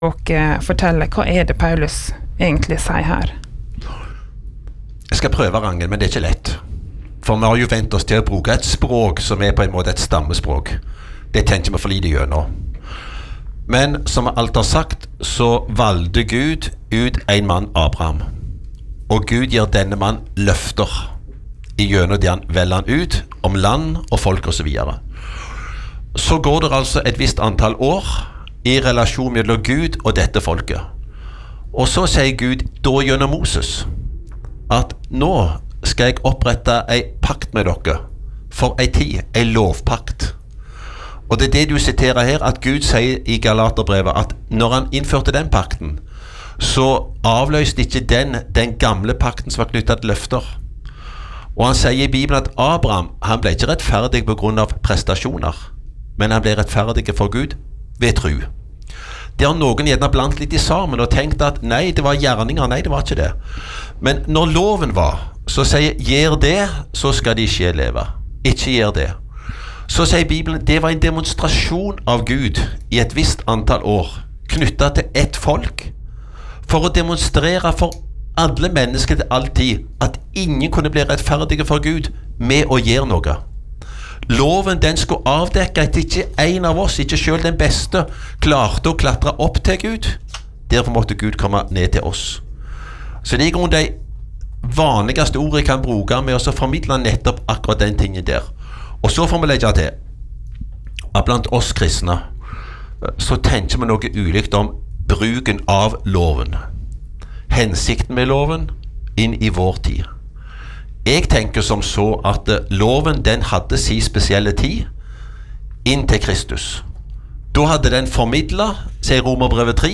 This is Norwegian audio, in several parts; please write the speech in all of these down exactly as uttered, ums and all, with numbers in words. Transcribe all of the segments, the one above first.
og fortelle hva er det Paulus egentlig sier her. Jeg skal prøve, Ragnhild, men det er ikke lett. For vi har jo vent oss til å bruke et språk som er på en måte et stammespråk. Det tenker vi for lite gjennom. Men som alt har sagt, så valgte Gud ut en mann, Abraham. Og Gud gir denne mann løfter gjennom det han velger han ut om land og folk og så videre. Så går det altså et visst antall år i relasjon mellom Gud og dette folket. Og så sier Gud da gjennom Moses at nå skal jeg opprette en pakt med dere for en tid, en lovpakt. Og det er det du siterer her, at Gud sier i Galaterbrevet at når han innførte den pakten, så avløste ikke den den gamle pakten som var knyttet til løfter. Og han sier i Bibelen at Abraham, han ble ikke rettferdig på grunn av prestasjoner, men han ble rettferdig for Gud ved tro. Det har noen gjerne blant litt i sammen og tenkt at nei, det var gjerninger, nei, det var ikke det. Men når loven var, så sier gjør det, så skal de ikke leve. Ikke gjør det. Så sier Bibelen, det var en demonstrasjon av Gud i et visst antall år, knyttet til ett folk, for å demonstrere for alle mennesker til all tid at ingen kunne bli rettferdige for Gud med å gjøre noe. Loven den skulle avdekke at ikke en av oss, ikke selv den beste, klarte å klatre opp til Gud. Derfor måtte Gud komme ned til oss. Så det er i grunnen de vanligste ordene jeg kan bruke med å formidle nettopp akkurat den tingen der. Og så får vi legge til at blant oss kristne så tenker vi noe ulikt om bruken av loven. Hensikten med loven inn i vår tid. Jeg tenker som så at loven den hadde sin spesielle tid inn til Kristus. Da hadde den formidlet, sier Romerbrevet tre,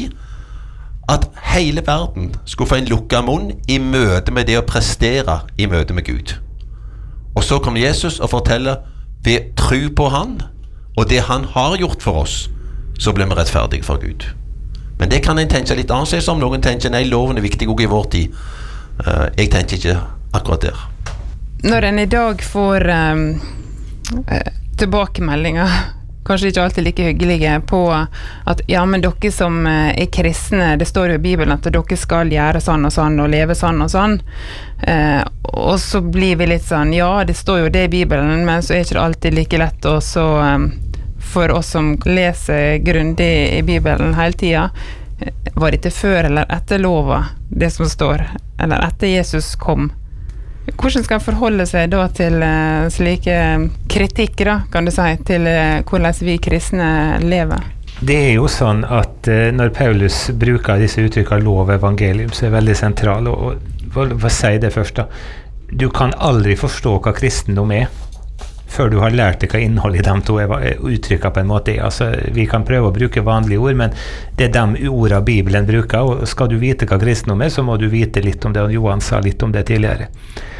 at hele verden skulle få en lukket munn i møte med det å prestere i møte med Gud. Og så kom Jesus og forteller ved tro på han, og det han har gjort for oss, så blir vi rettferdige for Gud. Men det kan en tenke litt annerledes om. Noen tenker, nei, loven er viktig også i vår tid. Uh, jeg tenker ikke akkurat der. Når en i dag får um, tilbakemeldinger, kanskje ikke alltid like hyggelige, på at ja, men dere som er kristne, det står jo i Bibelen at dere skal gjøre sånn og sånn og leve sånn og sånn. Uh, og så blir vi litt sånn, ja, det står jo det i Bibelen, men så er ikke det alltid like lett å så... Um, for oss som leser grundig i Bibelen hele tiden, var det ikke før eller etter lova, det som står, eller etter Jesus kom. Hvordan skal en forholde seg da til uh, slike kritikk, da, kan du si, til uh, hvordan vi kristne lever? Det er jo sånn at uh, når Paulus bruker disse uttrykkene lov og evangelium, så er det veldig sentral, og, og hva, hva sier det først da? Du kan aldri forstå hva kristendom er, før du har lært deg hva innholdet i de to uttrykker på en måte. Altså, vi kan prøve å bruke vanlige ord, men det er de ordene Bibelen bruker, og skal du vite hva kristendom er, så må du vite litt om det, og Johan sa litt om det tidligere.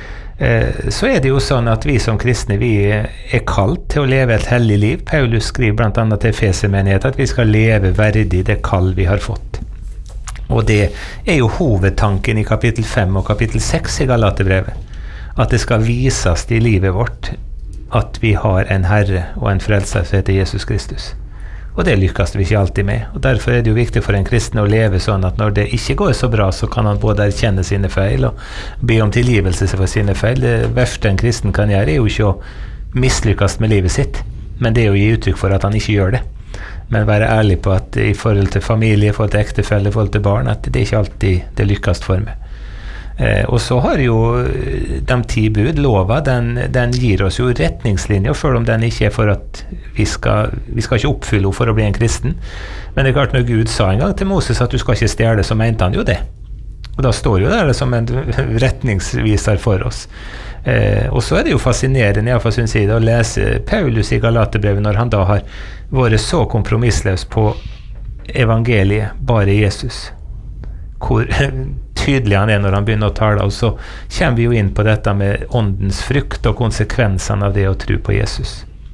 Eh, så er det jo sånn at vi som kristne, vi er kalt til å leve et hellig liv. Paulus skriver blant annet til Efesermenigheten at vi skal leve verdig det kall vi har fått. Og det er jo hovedtanken i kapittel fem og kapittel seks i Galaterbrevet, at det skal vises i livet vårt at vi har en Herre og en frelser som heter Jesus Kristus. Og det lykkes vi ikke alltid med. Og derfor er det jo viktig for en kristen å leve sånn at når det ikke går så bra, så kan han både erkjenne sine feil og be om tilgivelse for sine feil. Det verste en kristen kan gjøre er jo ikke å mislykkes med livet sitt, men det er å gi uttrykk for at han ikke gjør det. Men være ærlig på at i forhold til familie, i forhold til ektefelle, i forhold til barn, at det er ikke alltid det lykkes for meg. Eh, og så har jo de ti bud, lova, den, den gir oss jo retningslinjer, selv om den ikke er for at vi skal, vi skal ikke oppfylle for å bli en kristen. Men det er klart, når Gud sa en gang til Moses at du skal ikke stjele, så mente han jo det. Og da står jo det som en retningsviser for oss. Eh, og så er det jo fascinerende, i hvert fall synes jeg, å lese Paulus i Galaterbrevet når han da har vært så kompromissløs på evangeliet, bare Jesus. Hvor tydelig han er når han begynner å tale, og så kommer vi jo inn på dette med åndens frukt og konsekvensene av det å tro på Jesus.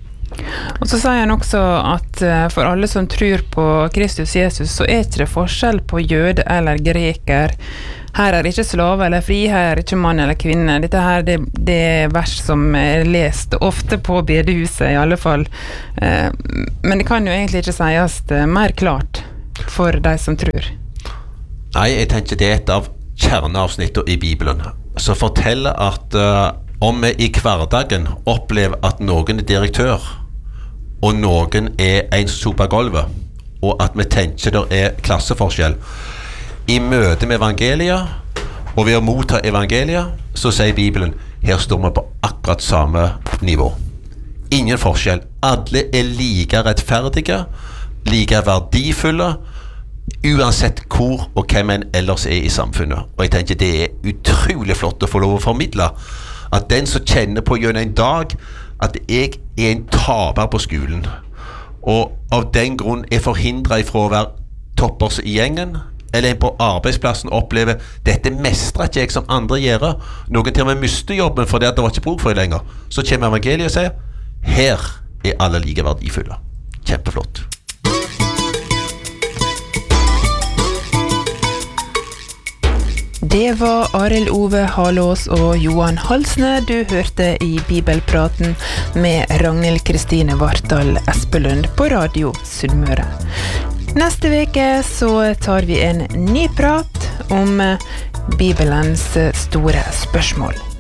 Og så sier han også at for alle som tror på Kristus Jesus, så er ikke det forskjell på jøde eller greker. Her er ikke slave eller fri, her er ikke mann eller kvinne. Dette her det, det er vers som er lest ofte på bedehuset i alle fall. Men det kan jo egentlig ikke sies mer klart. for de som tror? Nei, jeg tenker det er et av kjerneavsnittene i Bibelen, som forteller at uh, om vi i hverdagen opplever at noen er direktør, og noen er en som soper gulvet, og at vi tenker det er klasseforskjell, i møte med evangeliet, og ved å motta evangeliet, så sier Bibelen, her står vi på akkurat samme nivå. Ingen forskjell. Alle er like rettferdige, like verdifulle, uansett hvor og hvem en ellers er i samfunnet. Og jeg tenker det er utrolig flott å få lov å formidle at den som kjenner på gjennom en dag at jeg er en taper på skolen, og av den grunn er forhindret fra å være toppers i gjengen, eller en på arbeidsplassen opplever dette mestrer ikke jeg som andre gjør, noen til og med mister jobben fordi at det var ikke bruk for det lenger, så kommer evangeliet og sier her er alle like verdifulle. Kjempeflott. Det var Arild Ove Halås og Johan Halsne du hørte i Bibelpraten med Ragnhild Kristine Vartdal Espelund på Radio Sunnmøre. Neste veke så tar vi en ny prat om Bibelens store spørsmål.